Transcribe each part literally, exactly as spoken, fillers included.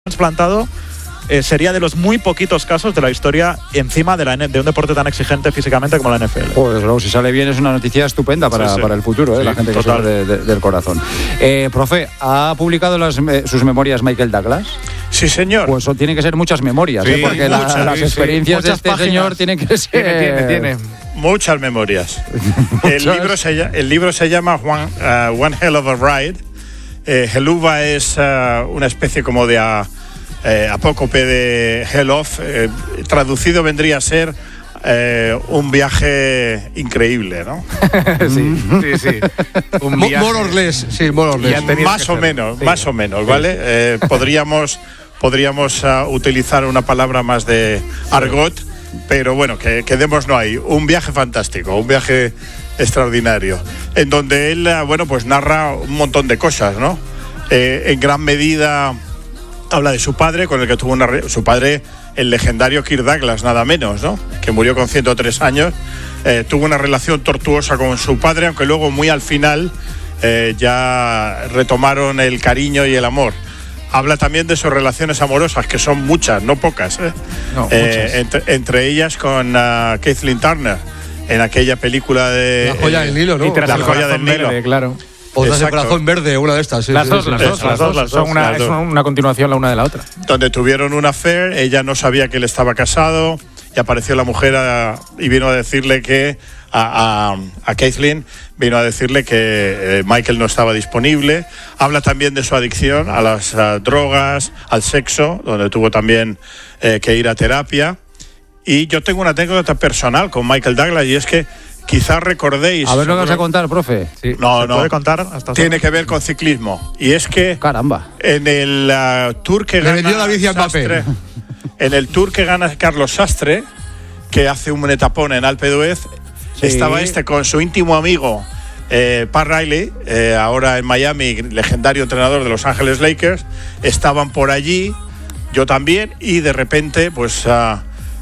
trasplantado eh, sería de los muy poquitos casos de la historia encima de, la, de un deporte tan exigente físicamente como la N F L. Pues luego, si sale bien, es una noticia estupenda para, sí, sí. para el futuro, ¿eh? sí, la gente que sufre de, de, del corazón. Eh, profe, ¿ha publicado las, eh, sus memorias Michael Douglas? Sí, señor. Pues son, tienen que ser muchas memorias, sí, ¿eh? porque muchas, la, las sí, experiencias sí. de este páginas. señor tienen que ser... Tiene, tiene, tiene. Muchas memorias. el, libro se, el libro se llama One, uh, One Hell of a Ride. Eh, Helluva es uh, una especie como de uh, eh, apócope de Hell of. Eh, traducido vendría a ser eh, un viaje increíble, ¿no? sí, sí, sí. Un viaje. More or less, sí, more or less. Más o menos, sí. más o menos, ¿vale? Eh, podríamos podríamos uh, utilizar una palabra más de argot, pero bueno, que quedémonos ahí. Un viaje fantástico, un viaje extraordinario, en donde él, bueno, pues narra un montón de cosas, ¿no? Eh, en gran medida habla de su padre, con el que tuvo una re- su padre, el legendario Kirk Douglas, nada menos, ¿no? Que murió con ciento tres años. Eh, tuvo una relación tortuosa con su padre, aunque luego muy al final eh, ya retomaron el cariño y el amor. Habla también de sus relaciones amorosas, que son muchas, no pocas, ¿eh? No, eh, muchas. Entre, entre ellas con uh, Kathleen Turner, en aquella película de... La joya eh, del Nilo, ¿no? Y tras La joya del Nilo, verde, claro. O tras el corazón verde, una de estas. Sí, las, sí, dos, sí, las, sí. dos, Eso, las dos, las dos, son una, las dos. es una continuación la una de la otra. Donde tuvieron un affair, ella no sabía que él estaba casado, y apareció la mujer a, y vino a decirle que... A, a, a Kathleen vino a decirle que eh, Michael no estaba disponible. Habla también de su adicción a las a drogas, al sexo, donde tuvo también eh, que ir a terapia. Y yo tengo una anécdota personal con Michael Douglas, y es que quizás recordéis... A ver lo que vas a contar, profe. Sí. No, ¿Se no. puede contar hasta Tiene que ver con ciclismo. Y es que... Caramba. En el uh, tour que Le gana... vendió la bici a Mbappé. En el tour que gana Carlos Sastre, que hace un etapón en Alpe d'Huez, sí. Estaba este con su íntimo amigo eh, Pat Riley, eh, ahora en Miami, legendario entrenador de Los Ángeles Lakers. Estaban por allí, yo también, y de repente, pues uh,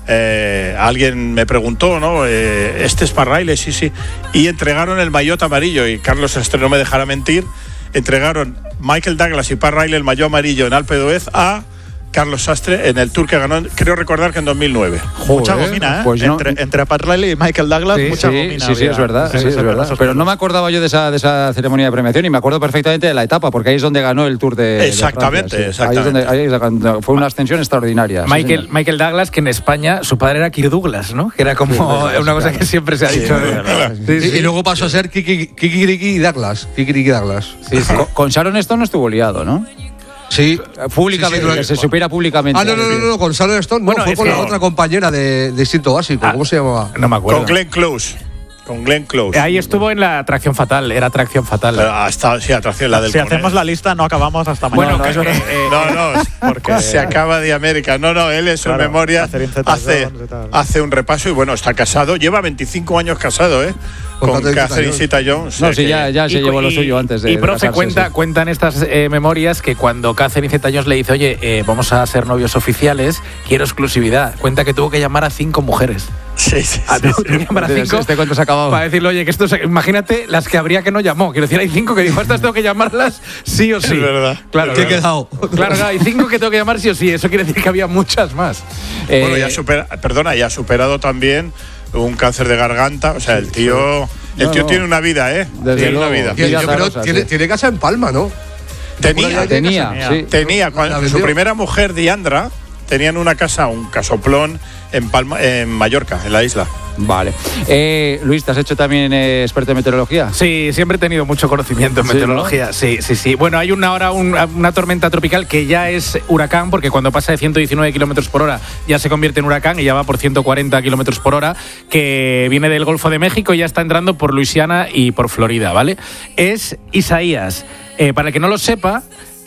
eh, alguien me preguntó, ¿no? Eh, ¿Este es Pat Riley? Sí, sí. Y entregaron el maillot amarillo, y Carlos Sastre no me dejará mentir, entregaron Michael Douglas y Pat Riley el maillot amarillo en Alpe d'Huez a Carlos Sastre en el tour que ganó, creo recordar que en dos mil nueve. Joder, mucha gomina, ¿eh? Pues no. entre, entre Pat Riley y Michael Douglas, sí, mucha sí, gomina. Sí, sí, había. es verdad. Sí, sí, es verdad. Pero no me acordaba yo de esa, de esa ceremonia de premiación, y me acuerdo perfectamente de la etapa, porque ahí es donde ganó el Tour de, exactamente, de Francia. Sí. exactamente. Ahí es donde, ahí fue una ascensión extraordinaria. Michael, sí, Michael Douglas, que en España su padre era Kirk Douglas, ¿no? Que era como sí, verdad, una cosa claro. que siempre se ha sí, dicho. Verdad, sí, sí. Y, y luego pasó a ser Kikiriki Douglas. Kikiriki Douglas. Sí, sí. Con, con Sharon Stone no estuvo liado, ¿no? Sí, públicamente, sí, sí, que se supiera públicamente. Ah, no, no, no, no, con Sharon Stone, bueno, no, fue con que... la otra compañera de, de Instinto Básico, ah, ¿cómo se llamaba? No me acuerdo. Con Glenn Close. Con Glenn Close. Ahí estuvo en la Atracción Fatal, era Atracción Fatal. Pero hasta, sí, atracción, la del Si Poner. hacemos la lista, no acabamos hasta mañana. Bueno, no, que, eh, eh, no, no, porque se acaba de América. No, no, él en su claro, memoria hace, hace un repaso y bueno, está casado. Lleva veinticinco años casado, ¿eh? Con Catherine Zeta-Jones. No, sí, ya, ya se y, llevó lo y, suyo antes de Y, profe, casarse, cuenta, sí. cuentan estas eh, memorias que cuando Catherine Zeta-Jones le dice, oye, eh, vamos a ser novios oficiales, quiero exclusividad. Cuenta que tuvo que llamar a cinco mujeres. Sí, sí, a, sí, sí. Tuvo que llamar a cinco este cuento se ha acabado. Para decirle, oye, que esto se, imagínate las que habría que no llamó. Quiero decir, hay cinco que dijo, estas tengo que llamarlas sí o sí. Es verdad. Claro, ¿qué he quedado? Claro, claro, hay cinco que tengo que llamar sí o sí. Eso quiere decir que había muchas más. Bueno, eh, ya supera, perdona, ya ha superado también un cáncer de garganta. O sea, el tío... El tío no, tiene una vida, ¿eh? Desde tiene luego. una vida. Yo creo que tiene, tiene casa en Palma, ¿no? Tenía, tenía, tenía. Sí. tenía cuando, su primera mujer, Diandra, tenían una casa, un casoplón en Palma, en Mallorca, en la isla. Vale. Eh, Luis, ¿te has hecho también eh, experto en meteorología? Sí, siempre he tenido mucho conocimiento en ¿Sí, meteorología. no? Sí, sí, sí. Bueno, hay una ahora un, una tormenta tropical que ya es huracán, porque cuando pasa de ciento diecinueve kilómetros por hora ya se convierte en huracán y ya va por ciento cuarenta kilómetros por hora, que viene del Golfo de México y ya está entrando por Luisiana y por Florida, ¿vale? Es Isaías. Eh, para el que no lo sepa,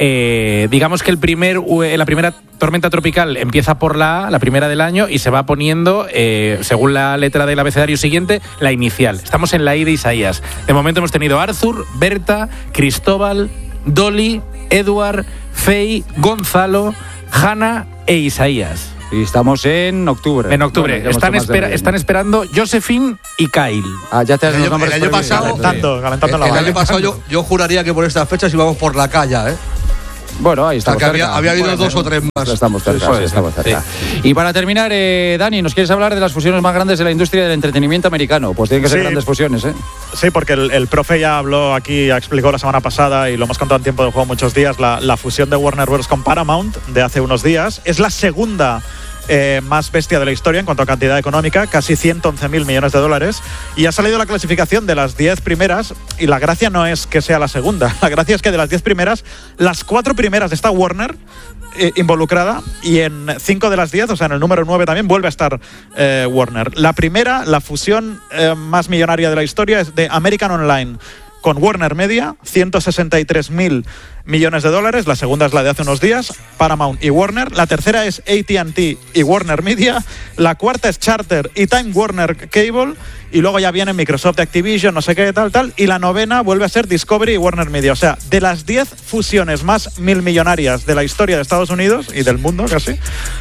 eh, digamos que el primer, la primera tormenta tropical empieza por la A, la primera del año, y se va poniendo, eh, según la letra del abecedario siguiente, la inicial. Estamos en la I de Isaías. De momento hemos tenido Arthur, Berta, Cristóbal, Dolly, Edward, Faye, Gonzalo, Hannah e Isaías. Y estamos en octubre. En octubre. Bueno, están, espera, están esperando Josephine y Kyle. Ah, ya te has el, año, el año pasado, calentando, calentando el, la el bala. año pasado yo, yo juraría que por estas fechas íbamos por la calle, ¿eh? Bueno, ahí estamos. O sea, que había, había habido dos o tres más. Estamos cerca, sí, sí, estamos cerca. sí. Y para terminar, eh, Dani, ¿nos quieres hablar de las fusiones más grandes de la industria del entretenimiento americano? Pues tienen que ser Sí. grandes fusiones, ¿eh? Sí, porque el, el profe ya habló aquí, ya explicó la semana pasada y lo hemos contado en tiempo de juego muchos días, la, la fusión de Warner Bros. Con Paramount de hace unos días. Es la segunda eh, más bestia de la historia en cuanto a cantidad económica, casi ciento once mil millones de dólares. Y ha salido la clasificación de las diez primeras y la gracia no es que sea la segunda. La gracia es que de las diez primeras, las cuatro primeras está Warner eh, involucrada y en cinco de las diez, o sea, en el número nueve también vuelve a estar eh, Warner. La primera, la fusión eh, más millonaria de la historia es de American Online con Warner Media, ciento sesenta y tres mil millones de dólares. La segunda es la de hace unos días, Paramount y Warner. La tercera es A T and T y Warner Media. La cuarta es Charter y Time Warner Cable. Y luego ya viene Microsoft, Activision, no sé qué, tal, tal. Y la novena vuelve a ser Discovery y Warner Media. O sea, de las diez fusiones más milmillonarias de la historia de Estados Unidos y del mundo casi,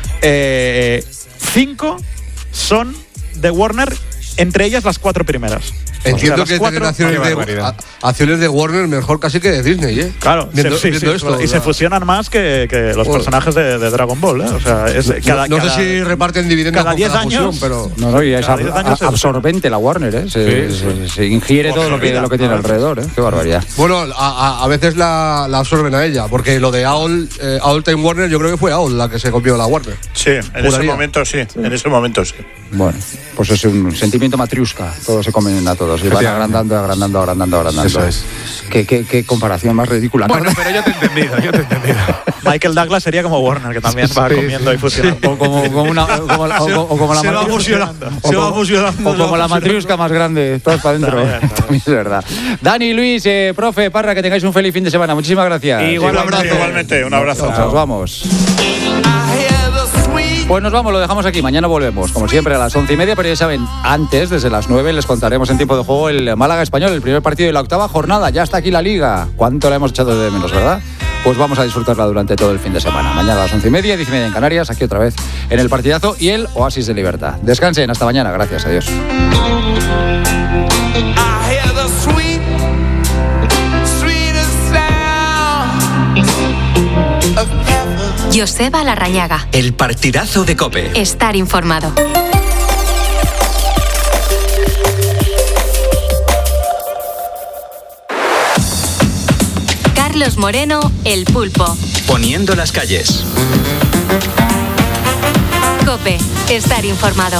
eh, cinco son de Warner, entre ellas las cuatro primeras. Entiendo o sea, que cuatro, tener acciones de, a, acciones de Warner mejor casi que de Disney, ¿eh? Claro, viendo, sí, viendo sí, esto. y se fusionan más que, que los bueno, personajes de, de Dragon Ball, ¿eh? O sea, es cada, no, no cada, sé si reparten dividendos cada diez años, fusión, pero no, no, y es ab, a, absorbente la Warner, ¿eh? Se, sí, se, se ingiere por todo lo que, vida, lo que tiene ¿no? alrededor, ¿eh? Qué barbaridad. Bueno, a, a, a veces la, la absorben a ella, porque lo de A O L, eh, A O L Time Warner, yo creo que fue A O L la que se copió la Warner. Sí, en Juraría. ese momento sí, sí, en ese momento sí. Bueno, pues es un sentimiento matriusca, todos se comen a todos y van agrandando, agrandando, agrandando, agrandando. Eso es. ¿Qué, qué, qué comparación más ridícula. Bueno, pero yo te he entendido, yo te he entendido. Michael Douglas sería como Warner, que también va comiendo y fusionando. O como, como una, o como, o, o como la se va fusionando. Se va fusionando. O como la matriusca más grande, todos para adentro. También, también. También es verdad. Dani, Luis, eh, profe, Parra, que tengáis un feliz fin de semana. Muchísimas gracias. Igual, un abrazo. Igualmente, un abrazo. Nos vamos. Pues nos vamos, lo dejamos aquí. Mañana volvemos, como siempre, a las once y media. Pero ya saben, antes, desde las nueve, les contaremos en tiempo de juego el Málaga Español, el primer partido de la octava jornada. Ya está aquí la Liga. ¿Cuánto la hemos echado de menos, verdad? Pues vamos a disfrutarla durante todo el fin de semana. Mañana a las once y media, diez y media en Canarias, aquí otra vez en el partidazo y el Oasis de Libertad. Descansen, hasta mañana. Gracias, adiós. Joseba Larrañaga. El partidazo de COPE. Estar informado. Carlos Moreno, El Pulpo. Poniendo las calles. COPE. Estar informado.